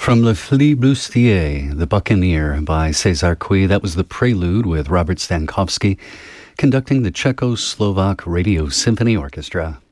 From Le Flibustier, The Buccaneer by César Cui, that was the prelude with Robert Stankowski conducting the Czechoslovak Radio Symphony Orchestra.